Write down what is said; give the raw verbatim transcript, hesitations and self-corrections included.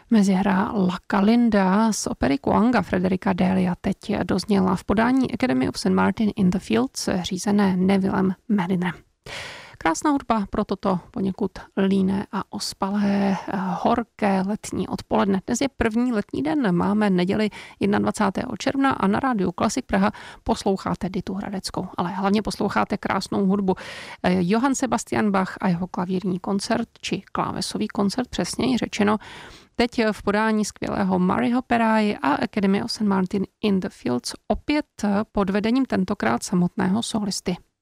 Mezihra La Calinda z opery Kuanga Frederika Delia teď dozněla v podání Academy of Saint Martin in the Fields řízené Nevillem Mariner. Krásná hudba pro toto poněkud líné a ospalé, horké letní odpoledne. Dnes je první letní den, máme neděli dvacátého prvního června a na rádiu Klasik Praha posloucháte Ditu Hradeckou, ale hlavně posloucháte krásnou hudbu. Johann Sebastian Bach a jeho klavírní koncert, či klávesový koncert, přesněji řečeno, teď v podání skvělého Murrayho Peraye a Academy of Saint Martin in the Fields, opět pod vedením tentokrát samotného solisty